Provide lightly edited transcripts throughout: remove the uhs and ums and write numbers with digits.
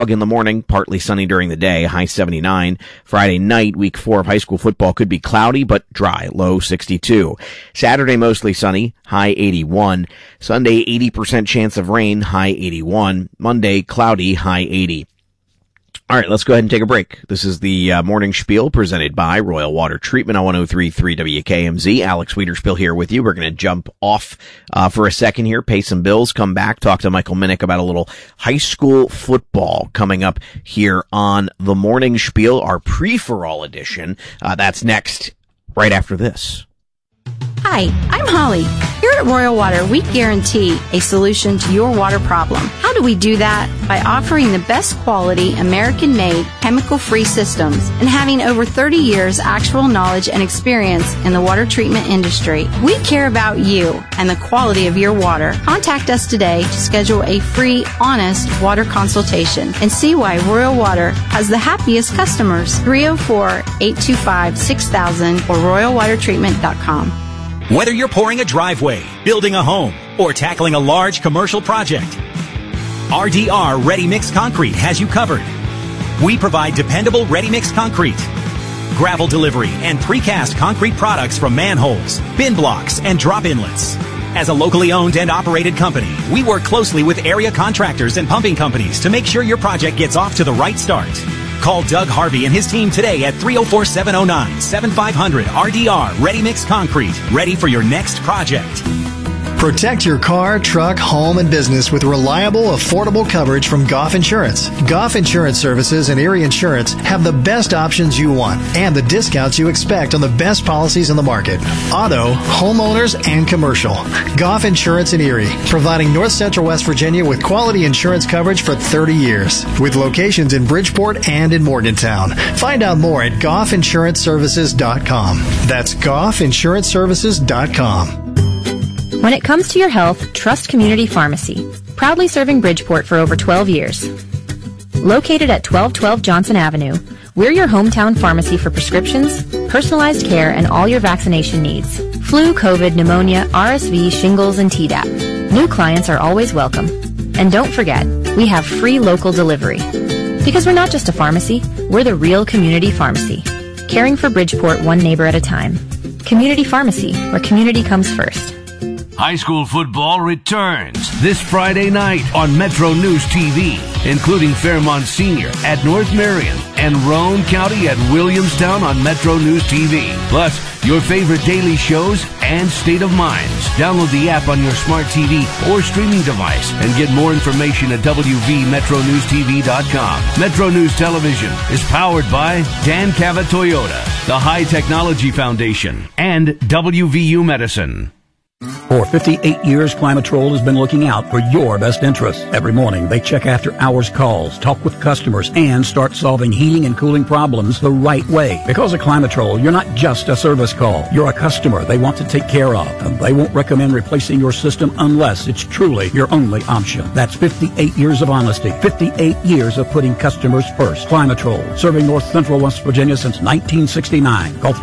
In the morning, partly sunny during the day, high 79. Friday night, week 4 of high school football could be cloudy but dry, low 62. Saturday, mostly sunny, high 81. Sunday, 80% chance of rain, high 81. Monday, cloudy, high 80. All right, let's go ahead and take a break. This is the morning spiel presented by Royal Water Treatment on 103.3 WKMZ. Alex Wiederspiel here with you. We're going to jump off for a second here, pay some bills, come back, talk to Michael Minnick about a little high school football coming up here on the morning spiel, our pre-for-all edition. That's next, right after this. Hi, I'm Holly. Here at Royal Water, we guarantee a solution to your water problem. How do we do that? By offering the best quality, American-made, chemical-free systems and having over 30 years actual knowledge and experience in the water treatment industry. We care about you and the quality of your water. Contact us today to schedule a free, honest water consultation and see why Royal Water has the happiest customers. 304-825-6000 or royalwatertreatment.com. Whether you're pouring a driveway, building a home, or tackling a large commercial project, RDR Ready Mix Concrete has you covered. We provide dependable ready mix concrete, gravel delivery, and precast concrete products from manholes, bin blocks, and drop inlets. As a locally owned and operated company, we work closely with area contractors and pumping companies to make sure your project gets off to the right start. Call Doug Harvey and his team today at 304-709-7500 RDR Ready Mix Concrete. Ready for your next project. Protect your car, truck, home, and business with reliable, affordable coverage from Goff Insurance. Goff Insurance Services and Erie Insurance have the best options you want and the discounts you expect on the best policies in the market. Auto, homeowners, and commercial. Goff Insurance in Erie, providing North Central West Virginia with quality insurance coverage for 30 years, with locations in Bridgeport and in Morgantown. Find out more at GoffInsuranceServices.com. That's GoffInsuranceServices.com. When it comes to your health, trust Community Pharmacy, proudly serving Bridgeport for over 12 years. Located at 1212 Johnson Avenue, we're your hometown pharmacy for prescriptions, personalized care, and all your vaccination needs. Flu, COVID, pneumonia, RSV, shingles, and Tdap. New clients are always welcome. And don't forget, we have free local delivery. Because we're not just a pharmacy, we're the real community pharmacy. Caring for Bridgeport one neighbor at a time. Community Pharmacy, where community comes first. High school football returns this Friday night on Metro News TV, including Fairmont Senior at North Marion and Roane County at Williamstown on Metro News TV. Plus, your favorite daily shows and State of Minds. Download the app on your smart TV or streaming device and get more information at WVMetroNewsTV.com. Metro News Television is powered by Dan Cavett Toyota, the High Technology Foundation, and WVU Medicine. For 58 years, Climatrol has been looking out for your best interests. Every morning, they check after-hours calls, talk with customers, and start solving heating and cooling problems the right way. Because of Climatrol, you're not just a service call. You're a customer they want to take care of, and they won't recommend replacing your system unless it's truly your only option. That's 58 years of honesty, 58 years of putting customers first. Climatrol, serving North Central West Virginia since 1969. Call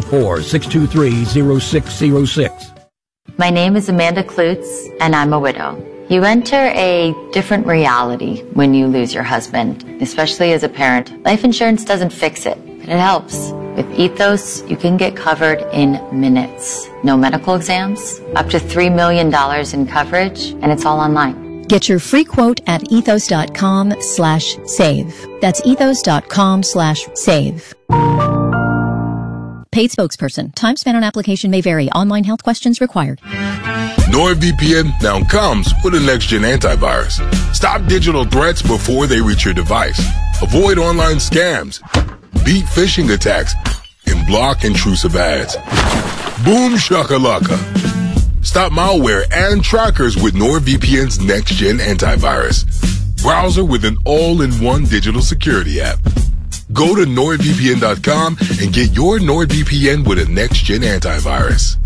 304-623-0606. My name is Amanda Klutz, and I'm a widow. You enter a different reality when you lose your husband, especially as a parent. Life insurance doesn't fix it, but it helps. With Ethos, you can get covered in minutes. No medical exams, up to $3 million in coverage, and it's all online. Get your free quote at ethos.com/save. That's ethos.com/save. Paid spokesperson. Time spent on application may vary. Online health questions required. NordVPN now comes with a next-gen antivirus. Stop digital threats before they reach your device. Avoid online scams, beat phishing attacks, and block intrusive ads. Boom shakalaka. Stop malware and trackers with NordVPN's next-gen antivirus. Browser with an all-in-one digital security app. Go to NordVPN.com and get your NordVPN with a next-gen antivirus.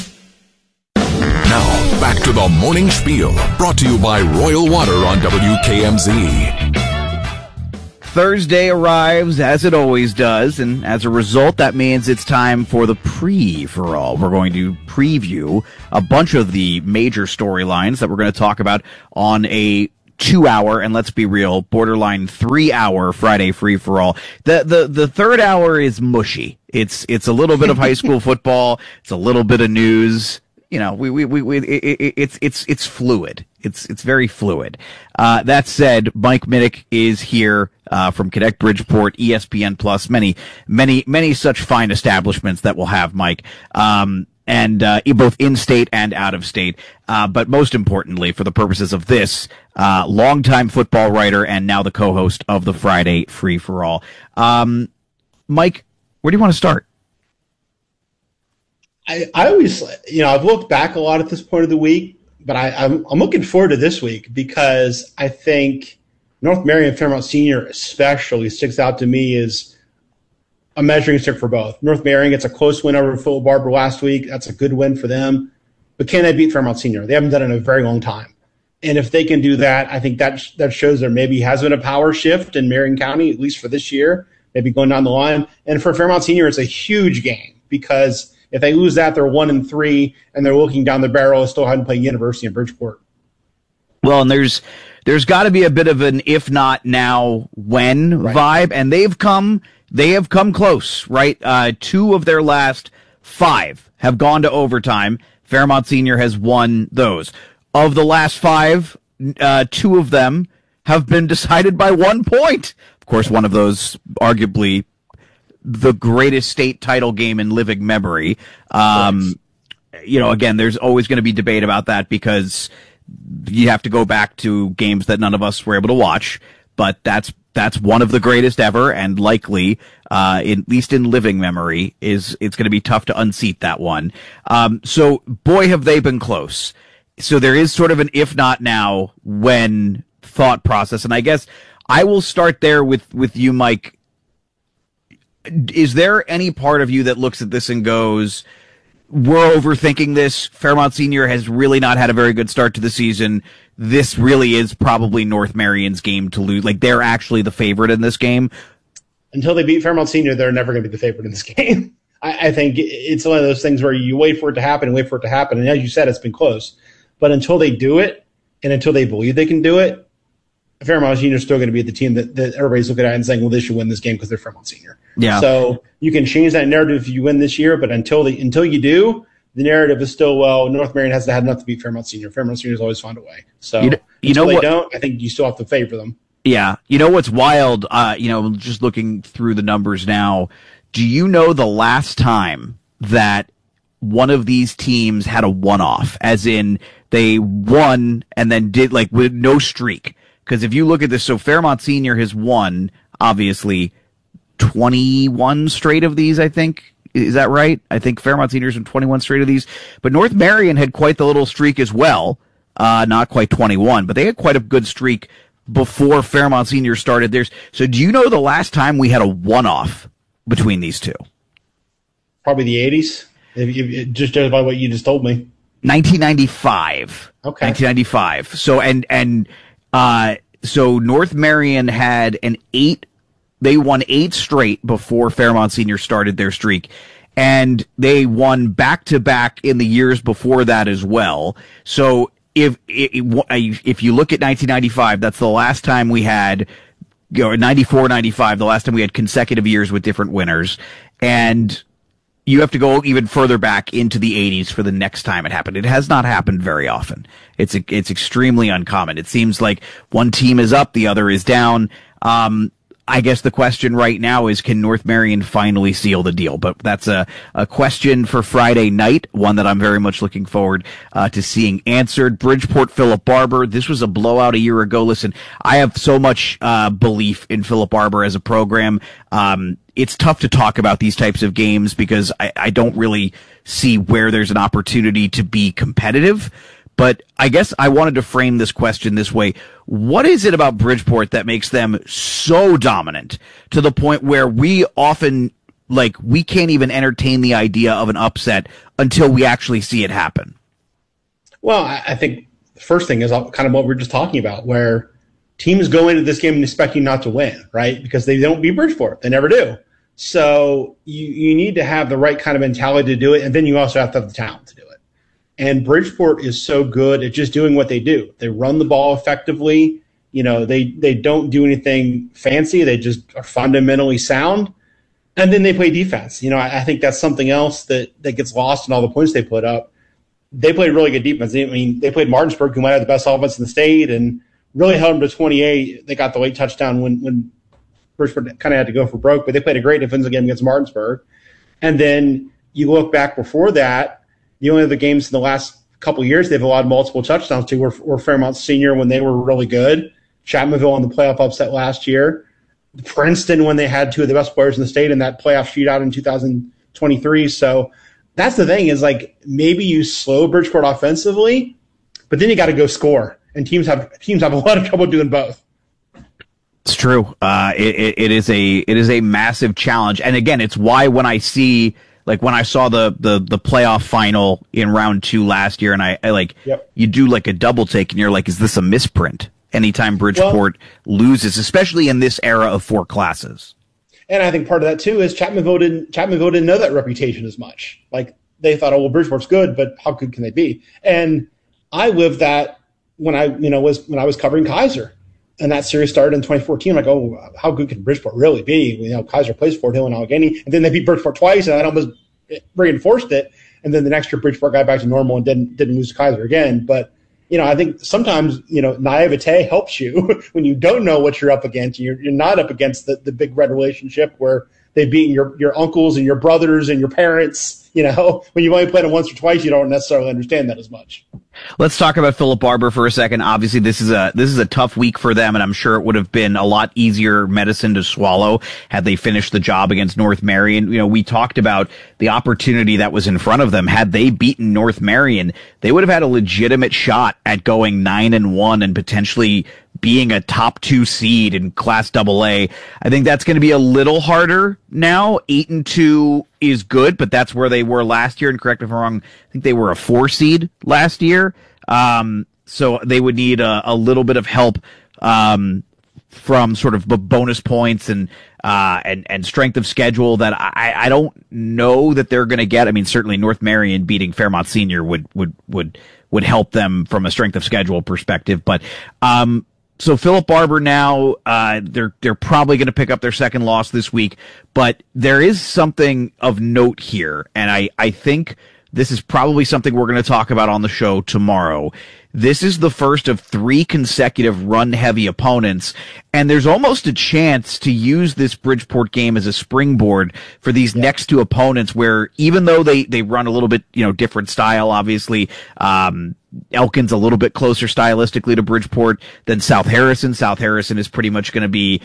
Now, back to the Morning Spiel, brought to you by Royal Water on WKMZ. Thursday arrives, as it always does, and as a result, that means it's time for the pre-for-all. We're going to preview a bunch of the major storylines that we're going to talk about on a 2-hour, and let's be real, borderline 3-hour Friday free-for-all. The third hour is mushy. It's a little bit of high school football. It's a little bit of news. It's fluid. It's very fluid. That said, Mike Minnick is here, from Connect Bridgeport, ESPN Plus, many such fine establishments that will have Mike, and both in-state and out-of-state. But most importantly, for the purposes of this, longtime football writer and now the co-host of the Friday Free-for-All. Mike, where do you want to start? I always, I've looked back a lot at this point of the week, but I'm looking forward to this week because I think North Marion Fairmont Senior especially sticks out to me as a measuring stick for both. North Marion gets a close win over Philip Barber last week. That's a good win for them. But can they beat Fairmont Senior? They haven't done it in a very long time. And if they can do that, I think that shows there maybe has been a power shift in Marion County, at least for this year, maybe going down the line. And for Fairmont Senior, it's a huge game because if they lose that, they're 1-3, and they're looking down the barrel and still haven't played University of Bridgeport. Well, and there's got to be a bit of an if not now, when vibe, and they have come close, right? 2 of their last 5 have gone to overtime. Fairmont Senior has won those. Of the last 5, 2 of them have been decided by 1 point. Of course, one of those arguably the greatest state title game in living memory. Again, there's always going to be debate about that because you have to go back to games that none of us were able to watch, but that's one of the greatest ever, and likely, at least in living memory, it's going to be tough to unseat that one. So boy, have they been close. So there is sort of an if not now, when thought process. And I guess I will start there with you, Mike. Is there any part of you that looks at this and goes, we're overthinking this? Fairmont Senior has really not had a very good start to the season. This really is probably North Marion's game to lose. Like, they're actually the favorite in this game. Until they beat Fairmont Senior, they're never going to be the favorite in this game. I think it's one of those things where you wait for it to happen. And as you said, it's been close. But until they do it, and until they believe they can do it, Fairmont Senior is still going to be the team that everybody's looking at and saying, well, they should win this game because they're Fairmont Senior. Yeah. So you can change that narrative if you win this year, but until you do, the narrative is still, well, North Marion hasn't had enough to beat Fairmont Senior. Fairmont Senior has always found a way. So until they don't, I think you still have to favor them. Yeah. You know what's wild? Just looking through the numbers now, do you know the last time that one of these teams had a one-off, as in they won and then did with no streak? Because if you look at this, so Fairmont Senior has won, obviously, 21 straight of these, I think. Is that right? I think Fairmont Senior's in 21 straight of these. But North Marion had quite the little streak as well. Not quite 21, but they had quite a good streak before Fairmont Senior started theirs. So do you know the last time we had a one-off between these two? Probably the 80s, if just judged by what you just told me. 1995. Okay. 1995. So North Marion had they won 8 straight before Fairmont Senior started their streak, and they won back-to-back in the years before that as well. So if you look at 1995, that's the last time we had, 94, 95, the last time we had consecutive years with different winners, and you have to go even further back into the 80s for the next time it happened. It has not happened very often. It's extremely uncommon. It seems like one team is up, the other is down. I guess the question right now is, can North Marion finally seal the deal? But that's a question for Friday night, one that I'm very much looking forward to seeing answered. Bridgeport, Philip Barber. This was a blowout a year ago. Listen, I have so much belief in Philip Barber as a program. It's tough to talk about these types of games because I don't really see where there's an opportunity to be competitive. But I guess I wanted to frame this question this way. What is it about Bridgeport that makes them so dominant to the point where we often, we can't even entertain the idea of an upset until we actually see it happen? Well, I think the first thing is kind of what we were just talking about, where teams go into this game expecting not to win, right? Because they don't beat Bridgeport. They never do. So you need to have the right kind of mentality to do it, and then you also have to have the talent to do it. And Bridgeport is so good at just doing what they do. They run the ball effectively, They don't do anything fancy. They just are fundamentally sound. And then they play defense. I think that's something else that gets lost in all the points they put up. They played really good defense. They played Martinsburg, who might have the best offense in the state, and really held them to 28. They got the late touchdown when Bridgeport kind of had to go for broke, but they played a great defensive game against Martinsburg. And then you look back before that, the only other games in the last couple of years they've allowed multiple touchdowns to were Fairmont Senior when they were really good, Chapmanville on the playoff upset last year, Princeton when they had two of the best players in the state in that playoff shootout in 2023. So that's the thing is, like, maybe you slow Bridgeport offensively, but then you got to go score, and teams have a lot of trouble doing both. It's true. It is a massive challenge, and again, it's why when I see, like, when I saw the playoff final in round 2 last year, and I you do like a double take, and you're like, is this a misprint? Anytime Bridgeport loses, especially in this era of 4 classes. And I think part of that too is Chapmanville didn't know that reputation as much. Like, they thought, oh well, Bridgeport's good, but how good can they be? And I lived that when I was covering Kaiser, and that series started in 2014. I'm like, oh, how good can Bridgeport really be? Kaiser plays Fort Hill and Allegheny, and then they beat Bridgeport twice, and that almost reinforced it. And then the next year, Bridgeport got back to normal and didn't lose to Kaiser again. But I think sometimes, naivete helps you when you don't know what you're up against. You're not up against the Big Red relationship where they've beaten your uncles and your brothers and your parents. When you've only played them once or twice, you don't necessarily understand that as much. Let's talk about Philip Barbour for a second. Obviously, this is a tough week for them, and I'm sure it would have been a lot easier medicine to swallow had they finished the job against North Marion. We talked about the opportunity that was in front of them. Had they beaten North Marion, they would have had a legitimate shot at going 9-1 and potentially being a top 2 seed in Class AA. I think that's going to be a little harder now. 8-2 is good, but that's where they were last year. And correct me if I'm wrong, I think they were a 4 seed last year. So they would need a little bit of help from sort of bonus points and strength of schedule that I don't know that they're going to get. I mean, certainly North Marion beating Fairmont Senior would help them from a strength of schedule perspective, but so Philip Barbour now, they're probably going to pick up their second loss this week, but there is something of note here, and I think this is probably something we're going to talk about on the show tomorrow. This is the first of 3 consecutive run-heavy opponents, and there's almost a chance to use this Bridgeport game as a springboard for these next 2 opponents where, even though they run a little bit, different style, obviously, Elkins a little bit closer stylistically to Bridgeport than South Harrison. South Harrison is pretty much going to be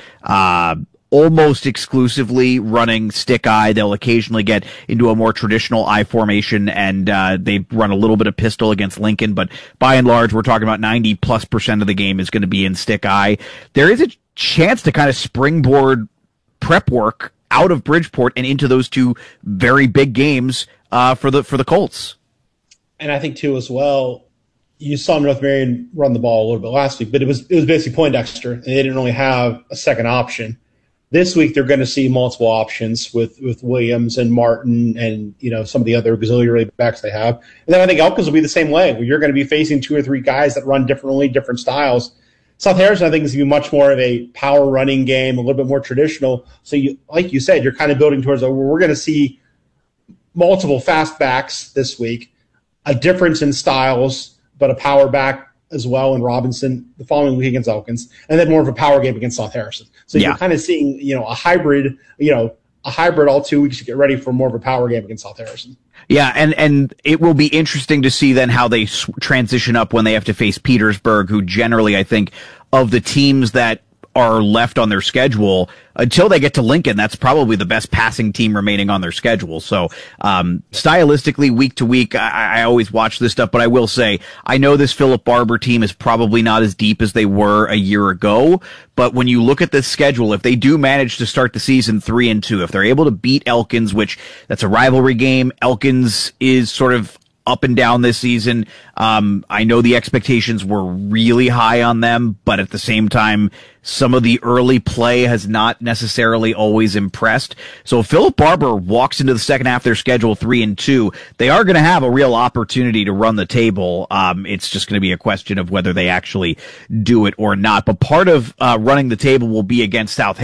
almost exclusively running stick eye. They'll occasionally get into a more traditional I formation, and they run a little bit of pistol against Lincoln, but by and large, we're talking about 90+% of the game is going to be in stick eye. There is a chance to kind of springboard prep work out of Bridgeport and into those 2 very big games for the Colts. And I think too as well, you saw North Marion run the ball a little bit last week, but it was basically Poindexter, and they didn't really have a second option. This week they're going to see multiple options with Williams and Martin and some of the other auxiliary backs they have. And then I think Elkins will be the same way, where you're going to be facing 2 or 3 guys that run differently, different styles. South Harrison, I think, is going to be much more of a power running game, a little bit more traditional. So, like you said, you're kind of building towards we're going to see multiple fast backs this week, a difference in styles, but a power back as well in Robinson the following week against Elkins, and then more of a power game against South Harrison. So you're kind of seeing, a hybrid all 2 weeks to get ready for more of a power game against South Harrison. Yeah, and it will be interesting to see then how they transition up when they have to face Petersburg, who generally, I think, of the teams that are left on their schedule until they get to Lincoln, that's probably the best passing team remaining on their schedule. So, stylistically, week to week, I always watch this stuff, but I will say, I know this Philip Barbour team is probably not as deep as they were a year ago, but when you look at this schedule, if they do manage to start the season 3-2, if they're able to beat Elkins, which that's a rivalry game, Elkins is sort of up and down this season. I know the expectations were really high on them, but at the same time, some of the early play has not necessarily always impressed. So if Philip Barber walks into the second half of their schedule 3-2, they are going to have a real opportunity to run the table. It's just going to be a question of whether they actually do it or not. But part of running the table will be against Southampton.